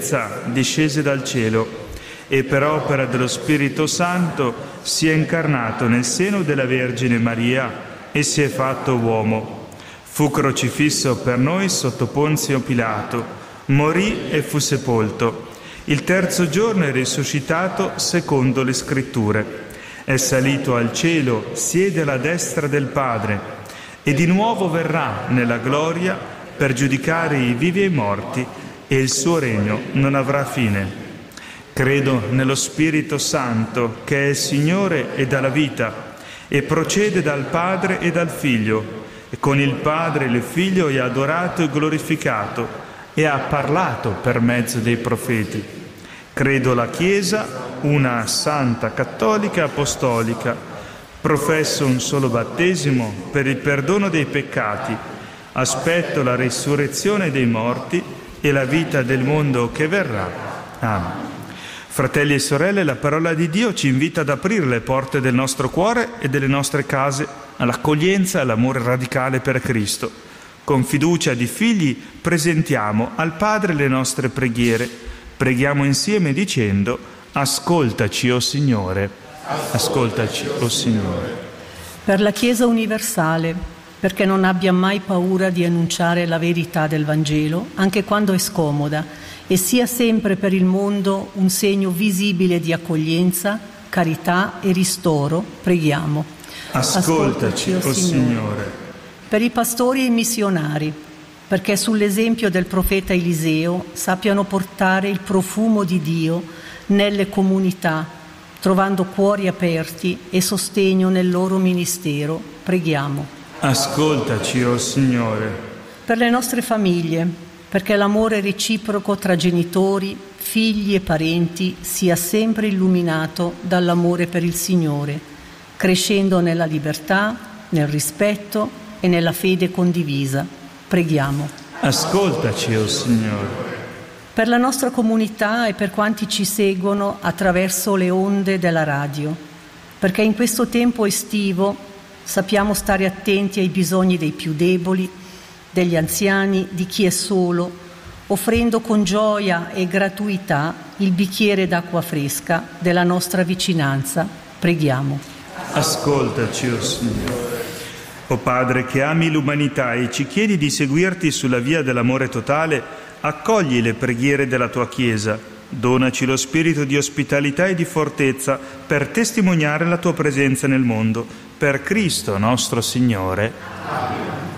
purezza discese dal cielo e per opera dello Spirito Santo si è incarnato nel seno della Vergine Maria e si è fatto uomo. Fu crocifisso per noi sotto Ponzio Pilato, morì e fu sepolto. Il terzo giorno è risuscitato secondo le Scritture. È salito al cielo, siede alla destra del Padre e di nuovo verrà nella gloria per giudicare i vivi e i morti, e il suo regno non avrà fine. Credo nello Spirito Santo, che è Signore e dà la vita, e procede dal Padre e dal Figlio, e con il Padre e il Figlio è adorato e glorificato, e ha parlato per mezzo dei profeti. Credo la Chiesa, una santa, cattolica e apostolica. Professo un solo battesimo per il perdono dei peccati. Aspetto la risurrezione dei morti e la vita del mondo che verrà. Amen. Fratelli e sorelle, la parola di Dio ci invita ad aprire le porte del nostro cuore e delle nostre case all'accoglienza e all'amore radicale per Cristo. Con fiducia di figli presentiamo al Padre le nostre preghiere. Preghiamo insieme dicendo: ascoltaci, o Signore. Ascoltaci, o Signore. Per la Chiesa universale, perché non abbia mai paura di annunciare la verità del Vangelo, anche quando è scomoda, e sia sempre per il mondo un segno visibile di accoglienza, carità e ristoro, preghiamo. Ascoltaci, o Signore. Per i pastori e i missionari, perché sull'esempio del profeta Eliseo sappiano portare il profumo di Dio nelle comunità, trovando cuori aperti e sostegno nel loro ministero, preghiamo. Ascoltaci, o Signore. Per le nostre famiglie, perché l'amore reciproco tra genitori, figli e parenti sia sempre illuminato dall'amore per il Signore, crescendo nella libertà, nel rispetto e nella fede condivisa. Preghiamo. Ascoltaci, o Signore. Per la nostra comunità e per quanti ci seguono attraverso le onde della radio, perché in questo tempo estivo sappiamo stare attenti ai bisogni dei più deboli, degli anziani, di chi è solo, offrendo con gioia e gratuità il bicchiere d'acqua fresca della nostra vicinanza. Preghiamo. Ascoltaci, o Signore. O Padre, che ami l'umanità e ci chiedi di seguirti sulla via dell'amore totale, accogli le preghiere della tua Chiesa. Donaci lo spirito di ospitalità e di fortezza per testimoniare la tua presenza nel mondo. Per Cristo nostro Signore. Amen.